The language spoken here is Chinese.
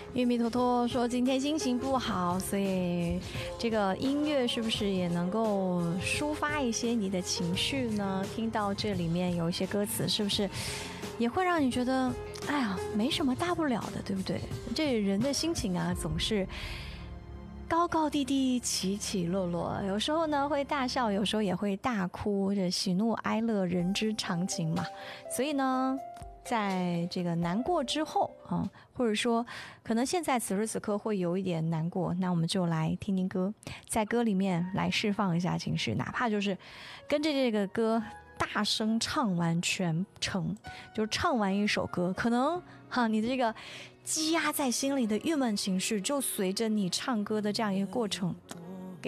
玉米坨坨说今天心情不好，所以这个音乐是不是也能够抒发一些你的情绪呢？听到这里面有一些歌词，是不是也会让你觉得哎呀没什么大不了的，对不对？这人的心情啊总是高高低低，起起落落，有时候呢会大笑，有时候也会大哭，这喜怒哀乐人之常情嘛。所以呢在这个难过之后啊，或者说可能现在此时此刻会有一点难过，那我们就来听听歌，在歌里面来释放一下情绪，哪怕就是跟着这个歌大声唱完全程，就唱完一首歌，可能你的这个积压在心里的郁闷情绪就随着你唱歌的这样一个过程